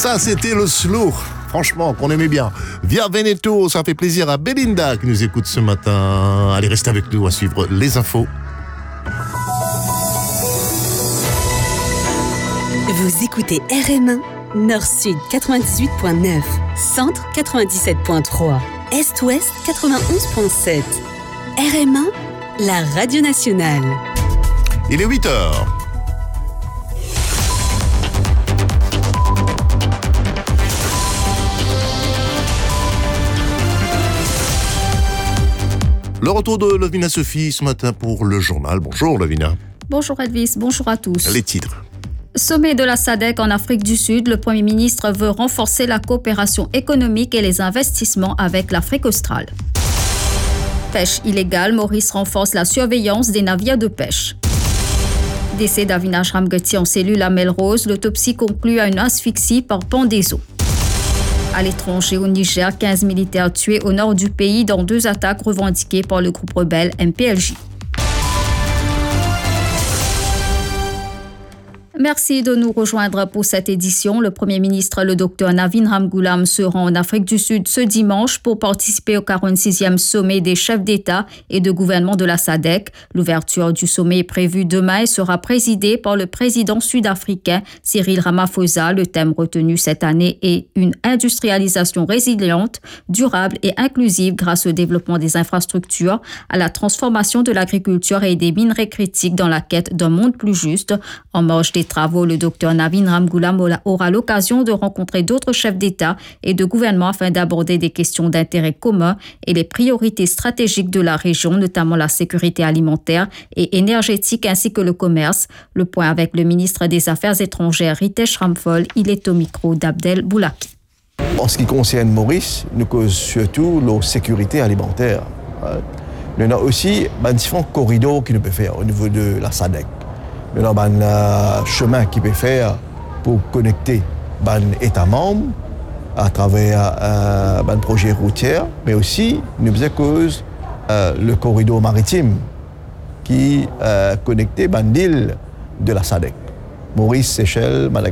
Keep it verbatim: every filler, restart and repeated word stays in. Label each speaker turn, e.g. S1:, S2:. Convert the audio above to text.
S1: Ça, c'était le slow. Franchement, qu'on aimait bien. Via Veneto, ça fait plaisir à Belinda qui nous écoute ce matin. Allez, restez avec nous à suivre les infos.
S2: Vous écoutez R M un, Nord-Sud quatre-vingt-dix-huit virgule neuf, Centre quatre-vingt-dix-sept virgule trois, Est-Ouest quatre-vingt-onze virgule sept. R M un, la radio nationale.
S1: Il est huit heures. Le retour de Lovina Sophie ce matin pour le journal. Bonjour Lovina.
S3: Bonjour Edvis, bonjour à tous.
S1: Les titres.
S3: Sommet de la SADC en Afrique du Sud, le Premier ministre veut renforcer la coopération économique et les investissements avec l'Afrique australe. Pêche illégale, Maurice renforce la surveillance des navires de pêche. Décès d'Avinash Ramgati en cellule à Melrose, l'autopsie conclut à une asphyxie par pendaison. À l'étranger, au Niger, quinze militaires tués au nord du pays dans deux attaques revendiquées par le groupe rebelle M P L J. Merci de nous rejoindre pour cette édition. Le Premier ministre, le docteur Navin Ramgoolam, se rend en Afrique du Sud ce dimanche pour participer au quarante-sixième sommet des chefs d'État et de gouvernement de la SADC. L'ouverture du sommet est prévue demain et sera présidée par le président sud-africain Cyril Ramaphosa. Le thème retenu cette année est une industrialisation résiliente, durable et inclusive grâce au développement des infrastructures, à la transformation de l'agriculture et des minerais critiques dans la quête d'un monde plus juste. En marge des travaux, le docteur Navin Ramgoolam aura l'occasion de rencontrer d'autres chefs d'État et de gouvernement afin d'aborder des questions d'intérêt commun et les priorités stratégiques de la région, notamment la sécurité alimentaire et énergétique ainsi que le commerce. Le point avec le ministre des Affaires étrangères, Ritesh Ramphal, il est au micro d'Abdel Boulaki.
S4: En ce qui concerne Maurice, nous cause surtout la sécurité alimentaire. Il y en a aussi ben, différents corridors qu'il peut faire au niveau de la SADC. Il y a un euh, chemin qui peut faire pour connecter les États membres à travers un euh, projet routier, mais aussi nous faisons cause euh, le corridor maritime qui euh, connectait l'île de la SADC, Maurice, Seychelles, Madagascar.